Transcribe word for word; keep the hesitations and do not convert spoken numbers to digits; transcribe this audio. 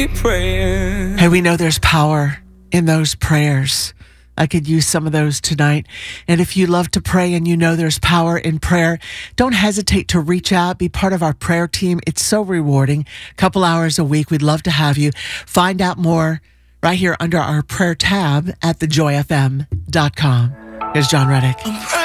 keep praying. Hey, we know there's power in those prayers. I could use some of those tonight. And if you love to pray and you know there's power in prayer, don't hesitate to reach out, be part of our prayer team. It's so rewarding. A couple hours a week. We'd love to have you. Find out more right here under our prayer tab at the joy f m dot com. Here's John Reddick.